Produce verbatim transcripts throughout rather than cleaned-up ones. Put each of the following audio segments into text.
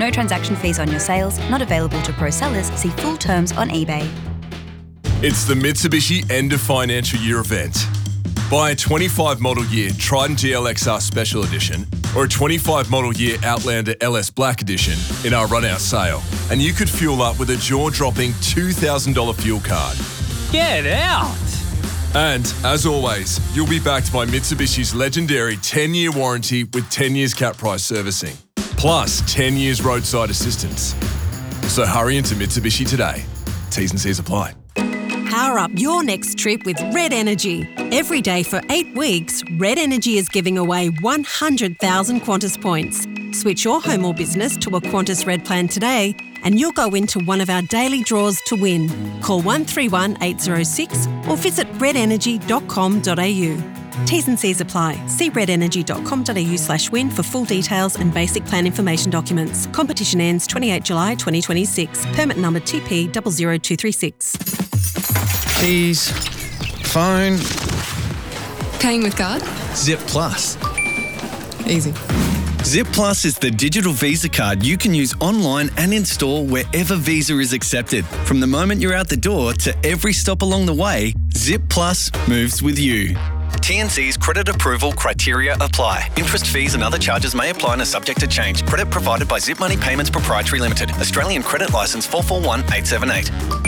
No transaction fees on your sales. Not available to pro sellers. See full terms on eBay. It's the Mitsubishi End of Financial Year event. Buy a twenty-five model year Triton G L X R Special Edition or a twenty-five model year Outlander L S Black Edition in our run-out sale, and you could fuel up with a jaw-dropping two thousand dollars fuel card. Get out! And, as always, you'll be backed by Mitsubishi's legendary ten-year warranty with ten years cap price servicing, plus ten years roadside assistance. So hurry into Mitsubishi today. T's and C's apply. Power up your next trip with Red Energy. Every day for eight weeks, Red Energy is giving away one hundred thousand Qantas points. Switch your home or business to a Qantas Red plan today and you'll go into one of our daily draws to win. Call one three one eight zero six or visit red energy dot com dot a u. T's and C's apply. See red energy dot com dot a u slash win for full details and basic plan information documents. Competition ends twenty-eighth of July twenty twenty-six. Permit number T P zero zero two three six. Keys, phone, Paying with card? Zip Plus. Easy. Zip Plus is the digital Visa card you can use online and in store wherever Visa is accepted. From the moment you're out the door to every stop along the way, Zip Plus moves with you. T and C's credit approval criteria apply. Interest, fees and other charges may apply and are subject to change. Credit provided by Zip Money Payments Proprietary Limited. Australian Credit Licence four four one eight seven eight.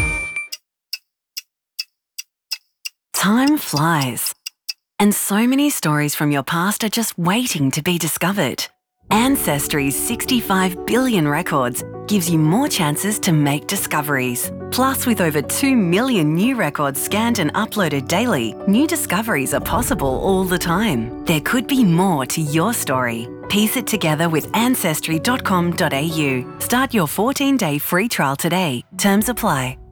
Time flies. And so many stories from your past are just waiting to be discovered. Ancestry's sixty-five billion records gives you more chances to make discoveries. Plus, with over two million new records scanned and uploaded daily, new discoveries are possible all the time. There could be more to your story. Piece it together with ancestry dot com dot a u. Start your fourteen day free trial today. Terms apply.